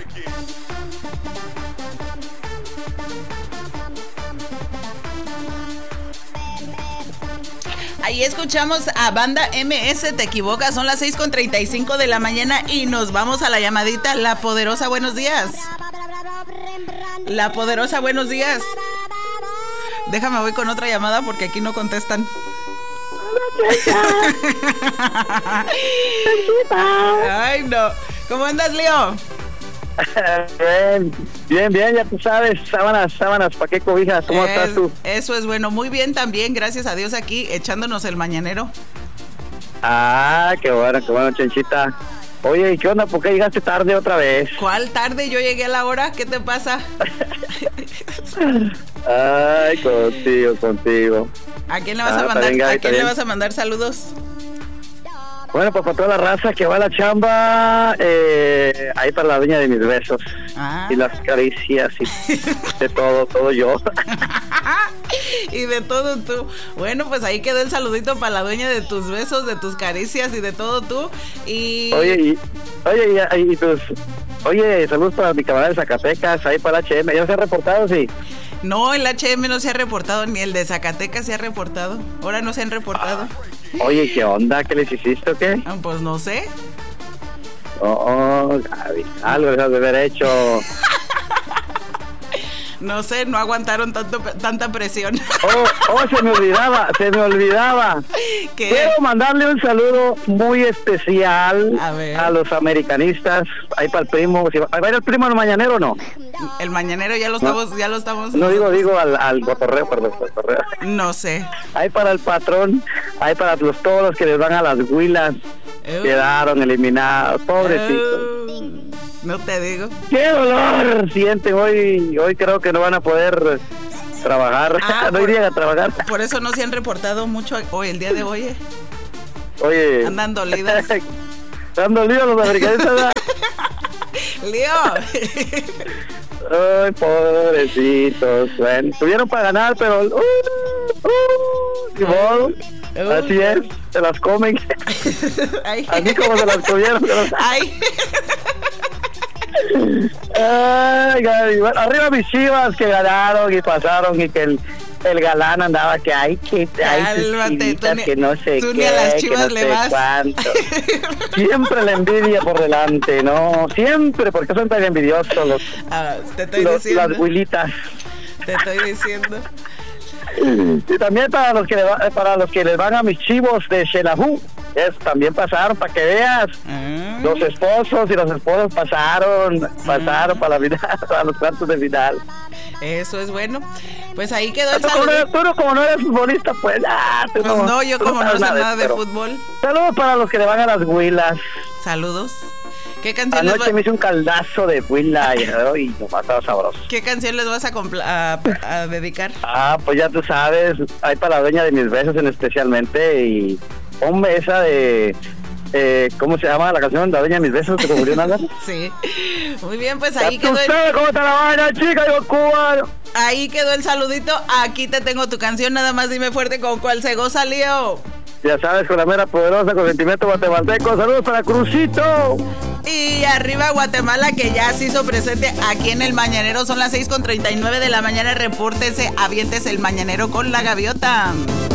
Ahí escuchamos a Banda MS, Te Equivocas, son las 6:35 de la mañana y nos vamos a la llamadita. La Poderosa, buenos días. La Poderosa, buenos días. Déjame, voy con otra llamada porque aquí no contestan. Ay, no. ¿Cómo andas, Leo? Bien, ya tú sabes, sábanas, ¿para qué cobijas? ¿Cómo estás tú? Eso es bueno, muy bien también, gracias a Dios aquí, echándonos el mañanero. Ah, qué bueno, Chenchita. Oye, ¿y qué onda? ¿Por qué llegaste tarde otra vez? ¿Cuál tarde? Yo llegué a la hora, ¿qué te pasa? Ay, contigo. ¿A quién le vas a mandar? ¿A quién le vas a mandar saludos? Bueno, pues para toda la raza que va a la chamba, ahí para la dueña de mis besos y las caricias y de todo yo. Y de todo tú. Bueno, pues ahí quedó el saludito para la dueña de tus besos, de tus caricias y de todo tú. Y Oye, saludos para mi camarada de Zacatecas, ahí para el HM. ¿Ya se ha reportado, sí? No, el HM no se ha reportado, ni el de Zacatecas se ha reportado. Ahora no se han reportado. Oye, ¿qué onda? ¿Qué les hiciste o qué? Pues no sé. Gaby, algo les has de haber hecho. No sé, no aguantaron tanta presión. Se me olvidaba. ¿Qué? Quiero mandarle un saludo muy especial a los americanistas. Ahí para el primo. ¿Va a ir el primo al mañanero o no? El mañanero ya lo estamos. No digo al cotorreo, perdón. No sé. Ahí para el patrón, ahí para todos los que les van a las Huilas. Quedaron eliminados, pobrecitos. No te digo. ¡Qué dolor sienten hoy! Hoy creo que no van a poder trabajar. No irían a trabajar. Por eso no se han reportado mucho hoy, el día de hoy. Oye. Andan dolidas. Están dolidos los americanistas. Leo. Ay, pobrecitos. Bueno, tuvieron para ganar, pero así es, se las comen. Así como se las comieron. Ay, Gaby, bueno, arriba mis Chivas que ganaron y pasaron y que el galán andaba que cálmate, que no sé tú qué, ni a las Chivas que no le sé vas. cuánto. Siempre la envidia por delante, ¿no? Siempre, porque son tan envidiosos te estoy diciendo. Las huilitas. Te estoy diciendo. Y también para los que les van a mis Chivos de Xelajú, también pasaron para que veas. Los esposos y las esposas pasaron para la final, para los cuartos de final. Eso es bueno. Pues ahí quedó el saludo. Tú como no eres futbolista, pues no, yo como no sé nada de fútbol. Saludos para los que le van a las Huilas. Saludos. ¿Qué canción Anoche me hice un caldazo de Huila y nomás estaba sabroso. ¿Qué canción les vas a dedicar? Pues ya tú sabes, hay para la dueña de mis besos especialmente y ponme esa de... ¿cómo se llama la canción? La dueña de mis besos, ¿te confundió nada? Sí. Muy bien, pues ahí quedó. ¿Cómo está la vaina, chica? Yo cubano. Ahí quedó el saludito. Aquí te tengo tu canción, nada más dime fuerte con cuál se goza, Leo. Ya sabes, con la mera poderosa, con sentimiento guatemalteco. Saludos para Crucito. Y arriba Guatemala, que ya se hizo presente aquí en el Mañanero. Son las 6:39 de la mañana. Repórtese, aviéntese el Mañanero con la gaviota.